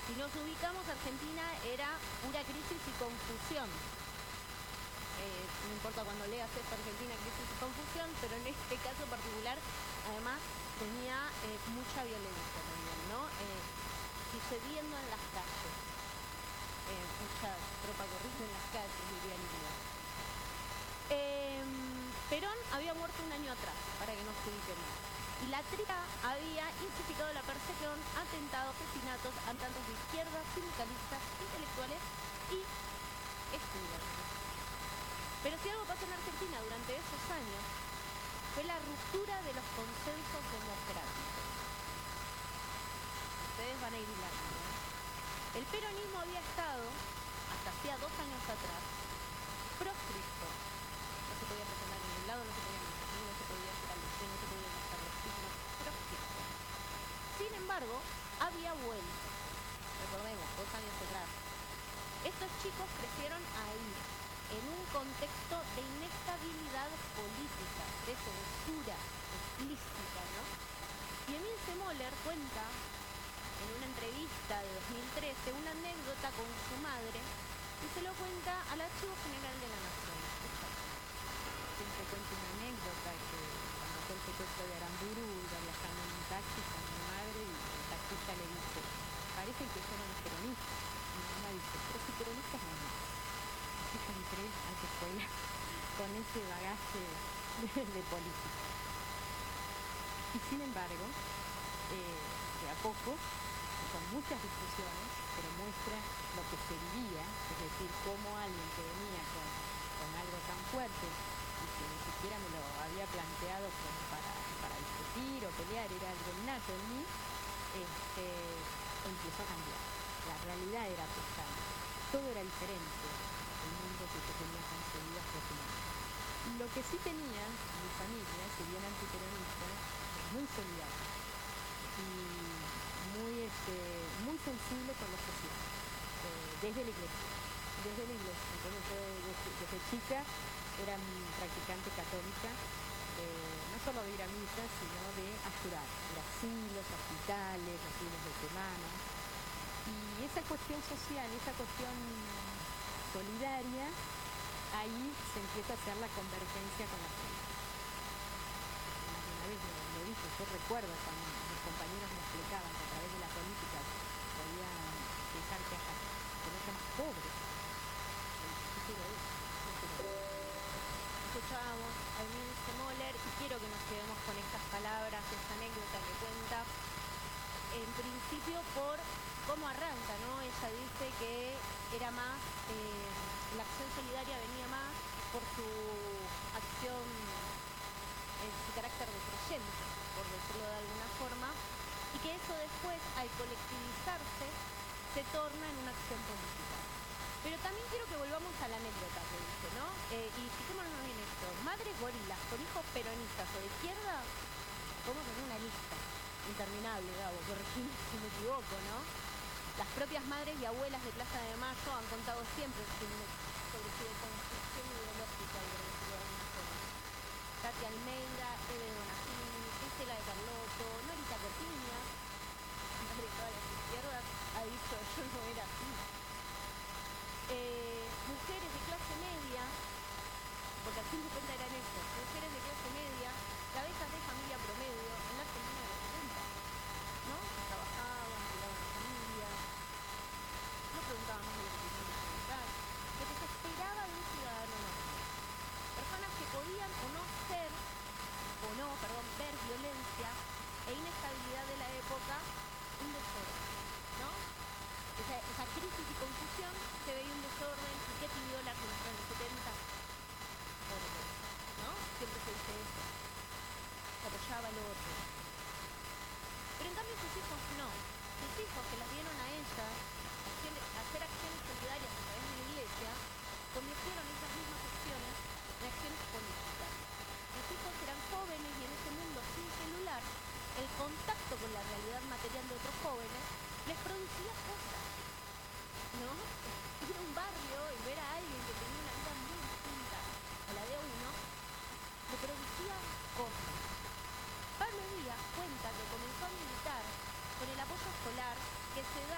Si nos ubicamos, Argentina era pura crisis y confusión. No importa cuando leas esto, Argentina, crisis y confusión, pero en este caso particular, además, tenía mucha violencia también, ¿no? Sucediendo en las calles. Mucha tropa corriendo en las calles, diría Línea. Perón había muerto un año atrás, para que nos ubiquemos. Y la tria había intensificado la persecución, atentados, asesinatos a tantos de izquierda, sindicalistas, intelectuales y estudiantes. Pero si algo pasó en Argentina durante esos años, fue la ruptura de los consensos democráticos. Ustedes van a ir hilando, ¿no? El peronismo había estado, hasta hacía 2 años atrás, proscripto. No se podía presentar en ningún lado, no se podía mantener, no se podía hacer alusión, no se podía gastar los títulos, proscripto. Sin embargo, había vuelto. Recordemos, 2 años atrás. Estos chicos crecieron ahí, en un contexto de inestabilidad política, de censura explícita, ¿no? Y Emil Semoller cuenta, en una entrevista de 2013, una anécdota con su madre, y se lo cuenta al Archivo General de la Nación. Siempre cuento una anécdota que cuando fue el secuestro de Aramburu iba viajando en un taxi con mi madre y el taxista le dice, parece que son los peronistas. Y mi mamá dice, pero si peronistas no hay. Así que entré a esa escuela con ese bagaje de política. Y sin embargo, de a poco, con muchas discusiones, pero muestra lo que se vivía, es decir, cómo alguien que venía con algo tan fuerte y que ni siquiera me lo había planteado como para discutir o pelear, era algo innato en mí, empezó a cambiar. La realidad era total, todo era diferente, el mundo que se tenía concebido hasta ese momento. Lo que sí tenía mi familia, si bien antiperonista, muy solidaria y muy sensible con lo social, desde la iglesia. Entonces yo desde chica era practicante católica, no solo de ir a misa, sino de ayudar en asilos, hospitales, los fines de semana. Y esa cuestión social, esa cuestión solidaria, ahí se empieza a hacer la convergencia con la política. Una vez lo dije, yo recuerdo cuando mis compañeros me explicaban que a través de la política podían dejar que no sean más pobres. Escuchábamos a Emil Semoller y quiero que nos quedemos con estas palabras, esta anécdota que cuenta, en principio por cómo arranca, ¿no? Ella dice que era más, la acción solidaria venía más por su acción, su carácter de creyente, por decirlo de alguna forma, y que eso después, al colectivizarse, se torna en una acción política. Pero también quiero que volvamos a la anécdota que dice, ¿no? Y fijémonos bien esto. Madres gorilas con hijos peronistas o de izquierda, podemos hacer una lista interminable, Gabo, corregime si me equivoco, ¿no? Las propias madres y abuelas de Plaza de Mayo han contado siempre sobre su construcción ideológica, por decirlo de alguna forma. Katia Almeida, Eve Donatini, Estela de Carlotto, Norita Cortiña, madre de todas las izquierdas, ha dicho, yo no era así. Mujeres de clase media, porque al fin de cuentas eran estos, mujeres de clase media, cabezas de familia promedio en la Argentina de los 70, ¿no? Trabajaban, cuidaban a la familia, no preguntaban más de lo que tenían que preguntar, lo que se esperaba de un ciudadano normal. Personas que podían ver violencia e inestabilidad de la época, un desorden, ¿no? Esa crisis y confusión, se veía un desorden, y qué pidió la Argentina en los 70, orden, ¿no? Siempre se dice eso, se apoyaba el orden. Pero en cambio sus hijos no, sus hijos que las vieron a ellas hacer acciones solidarias a través de la iglesia, convirtieron esas mismas acciones en acciones políticas. Los hijos eran jóvenes y en ese mundo sin celular, el contacto con la realidad material de otros jóvenes les producía cosas, ¿no? Ir a un barrio y ver a alguien que tenía una vida muy distinta a la de uno, le producía cosas. Pablo Díaz cuenta que comenzó a militar con el apoyo escolar que se da